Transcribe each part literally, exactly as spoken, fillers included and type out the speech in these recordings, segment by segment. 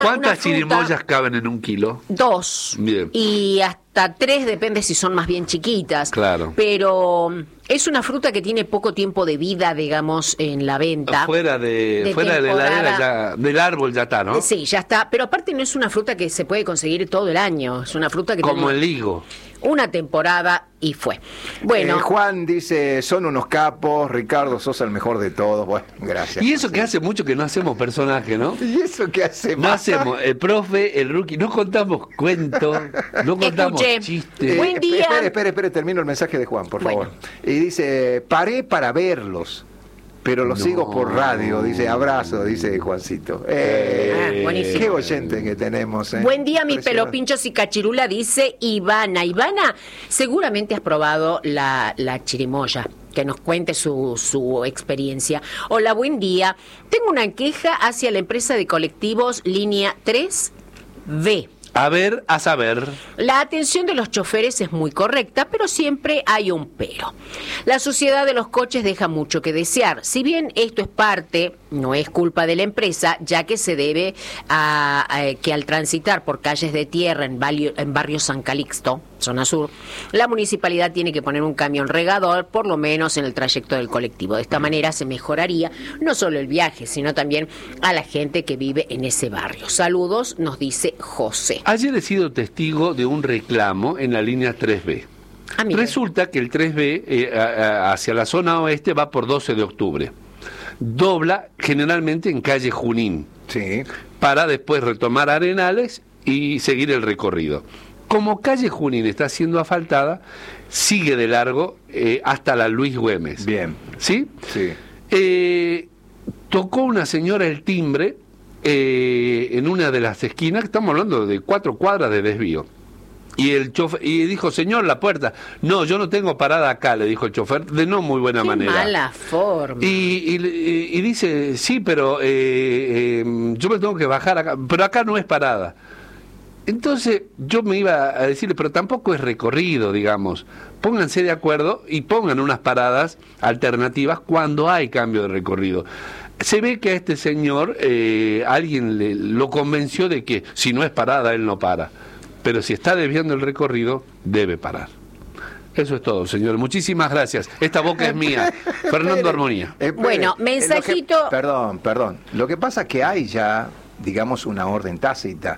¿Cuántas fruta, chirimoyas caben en un kilo? Dos. Bien. Y hasta tres, depende si son más bien chiquitas. Claro. Pero es una fruta que tiene poco tiempo de vida, digamos, en la venta. Fuera de, de fuera de la temporada. heladera, ya, del árbol ya está, ¿no? Sí, ya está. Pero aparte no es una fruta que se puede conseguir todo el año. Es una fruta que Como tiene el higo. una temporada y fue. Bueno. Eh, Juan dice, son unos capos, Ricardo, sos el mejor de todos. Bueno, gracias. Y eso que hace mucho que no hacemos personaje, ¿no? ¿Y eso qué hace No más? hacemos, el profe, el rookie, no contamos cuentos, no contamos Escuché. chistes. Eh, Buen día. Espere, espere, espere, termino el mensaje de Juan, por Bueno. favor. Y dice, paré para verlos, pero los No. sigo por radio. Dice, abrazo, dice Juancito. Eh, Ah, buenísimo. Qué oyente que tenemos. ¿eh? Buen día, mis Impresionante. pelopinchos y cachirula, dice Ivana. Ivana, seguramente has probado la, la chirimoya. Que nos cuente su, su experiencia. Hola, buen día. Tengo una queja hacia la empresa de colectivos línea tres B. A ver, a saber. La atención de los choferes es muy correcta, pero siempre hay un pero. La suciedad de los coches deja mucho que desear. Si bien esto es parte, no es culpa de la empresa, ya que se debe a, a que al transitar por calles de tierra en, valio, en barrio San Calixto, zona sur, la municipalidad tiene que poner un camión regador, por lo menos en el trayecto del colectivo. De esta manera se mejoraría no solo el viaje, sino también a la gente que vive en ese barrio. Saludos, nos dice José. Ayer he sido testigo de un reclamo en la línea tres B. Ah, mire. Resulta que el tres B eh, a- a- hacia la zona oeste va por doce de octubre. Dobla generalmente en calle Junín, Sí. para después retomar Arenales y seguir el recorrido. Como calle Junín está siendo asfaltada, sigue de largo eh, hasta la Luis Güemes. Bien. ¿Sí? Sí. Eh, tocó una señora el timbre eh, en una de las esquinas, estamos hablando de cuatro cuadras de desvío. Y el chofer, y dijo, señor, la puerta. No, yo no tengo parada acá, le dijo el chofer, de no muy buena Qué manera. mala forma. Y, y- y dice, sí, pero eh, eh, yo me tengo que bajar acá, pero acá no es parada. Entonces yo me iba a decirle, pero tampoco es recorrido, digamos. Pónganse de acuerdo y pongan unas paradas alternativas cuando hay cambio de recorrido. Se ve que a este señor eh, alguien le, lo convenció de que si no es parada, él no para. Pero si está desviando el recorrido, debe parar. Eso es todo, señor. Muchísimas gracias. Esta boca es mía. Fernando Armonía. Espere, Bueno, eh, mensajito- lo que- perdón, perdón. Lo que pasa es que hay ya, digamos, una orden tácita.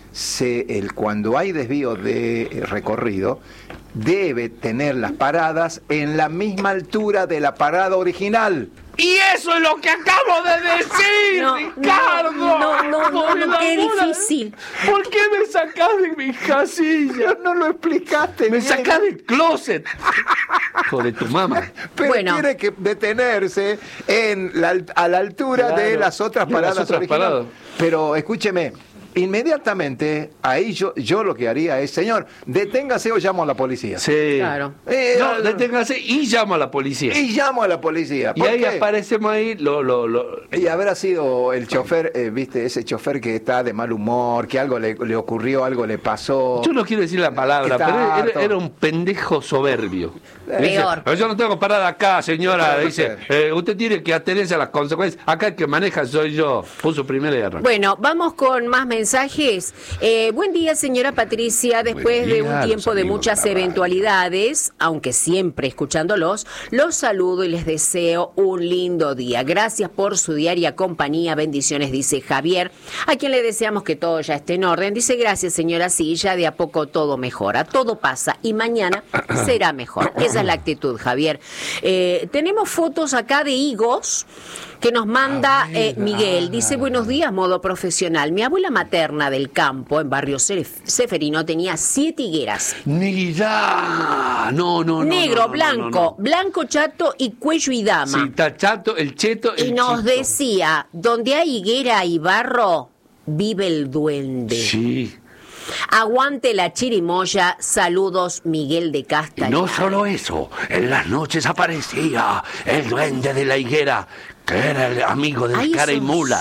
Se, el, cuando hay desvío de eh, recorrido, debe tener las paradas en la misma altura de la parada original. Y eso es lo que acabo de decir, No, Ricardo. no, no, no, no, Por no, el qué amor a- difícil. ¿Por qué me sacás de mi casilla? No lo explicaste Me bien. sacás del closet. Hijo de tu mamá. Pero Bueno. tiene que detenerse en la, al- a la altura Claro, de las otras de las paradas otras originales. paradas. Pero escúcheme, inmediatamente ahí yo, yo lo que haría es, señor, deténgase o llamo a la policía. Sí. Claro. Eh, No, deténgase y llamo a la policía. Y llamo a la policía. Y ¿Por ahí qué? aparecemos ahí, lo, lo, lo... Y habrá sido el chofer, eh, viste, ese chofer que está de mal humor, que algo le, le ocurrió, algo le pasó. Yo no quiero decir la palabra, ¿Qué pero tal? era, era un pendejo soberbio. Peor. Dice, yo no tengo parada acá, señora. Claro, Dice, eh, usted tiene que atenerse a las consecuencias. Acá el que maneja soy yo. Puso primera guerra. Bueno, vamos con más mensajes. Eh, buen día, señora Patricia. Después Buen de día, un los tiempo de amigos muchas de la radio. eventualidades, aunque siempre escuchándolos, los saludo y les deseo un lindo día. Gracias por su diaria compañía. Bendiciones, dice Javier, a quien le deseamos que todo ya esté en orden. Dice, gracias, señora. Sí, ya de a poco todo mejora. Todo pasa y mañana será mejor. Esa es la actitud, Javier. Eh, tenemos fotos acá de higos que nos manda eh, Miguel. Dice, buenos días, modo profesional. Mi abuela materna del campo, en barrio Cef- Ceferino, tenía siete higueras. Ni ya. No, no, no. Negro, no, no, blanco, no, no. blanco, chato y cuello y dama. Sí, está chato, el cheto, el y nos chito. decía, donde hay higuera y barro, vive el duende. Sí. Aguante la chirimoya. Saludos, Miguel de Y Castañar. no solo eso, en las noches aparecía el duende de la higuera, que era el amigo del Ay, cara y esos- mula.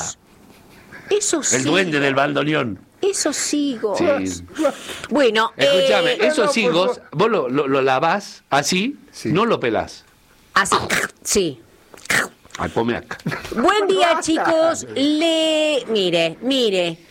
Eso El sí. duende del bandoneón. Esos higos. Sí. Bueno, Escúchame, eh, esos no, higos, por vos lo, lo, lo lavás así, Sí. no lo pelás. así, sí. Ay, ponme acá. Buen día, chicos. Le, mire, mire.